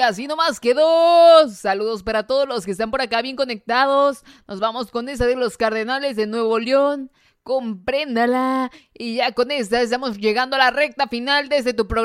así nomás quedó. Saludos para todos los que están por acá bien conectados. Nos vamos con esa de los Cardenales de Nuevo León. Compréndala. Y ya con esta estamos llegando a la recta final de este tu programa.